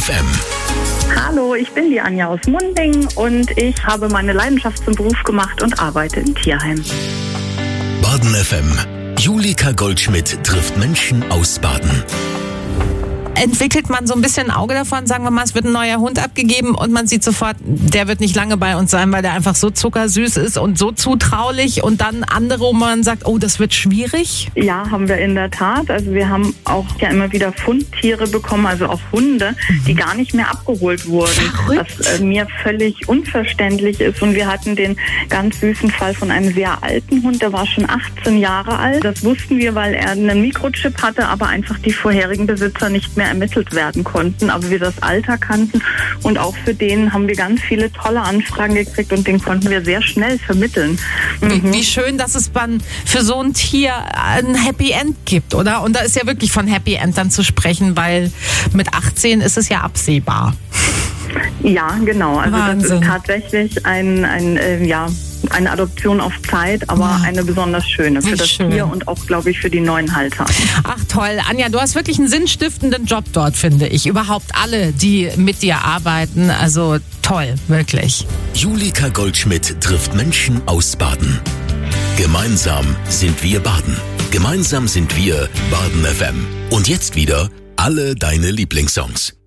FM. Hallo, ich bin die Anja aus Munding und ich habe meine Leidenschaft zum Beruf gemacht und arbeite im Tierheim. Baden FM. Julika Goldschmidt trifft Menschen aus Baden. Entwickelt man so ein bisschen ein Auge davon, sagen wir mal, es wird ein neuer Hund abgegeben und man sieht sofort, der wird nicht lange bei uns sein, weil der einfach so zuckersüß ist und so zutraulich, und dann andere, wo man sagt, oh, das wird schwierig? Ja, haben wir in der Tat. Also wir haben auch ja immer wieder Fundtiere bekommen, also auch Hunde, die gar nicht mehr abgeholt wurden. Verrückt. Was mir völlig unverständlich ist. Und wir hatten den ganz süßen Fall von einem sehr alten Hund, der war schon 18 Jahre alt. Das wussten wir, weil er einen Mikrochip hatte, aber einfach die vorherigen Besitzer nicht mehr ermittelt werden konnten, aber wir das Alter kannten, und auch für den haben wir ganz viele tolle Anfragen gekriegt und den konnten wir sehr schnell vermitteln. Wie schön, dass es dann für so ein Tier ein Happy End gibt, oder? Und da ist ja wirklich von Happy End dann zu sprechen, weil mit 18 ist es ja absehbar. Ja, genau. Also Wahnsinn. Das ist tatsächlich eine Adoption auf Zeit, aber eine besonders schöne für das schön. Tier und auch, glaube ich, für die neuen Halter. Ach toll, Anja, du hast wirklich einen sinnstiftenden Job dort, finde ich. Überhaupt alle, die mit dir arbeiten, also toll, wirklich. Julika Goldschmidt trifft Menschen aus Baden. Gemeinsam sind wir Baden. Gemeinsam sind wir Baden FM. Und jetzt wieder alle deine Lieblingssongs.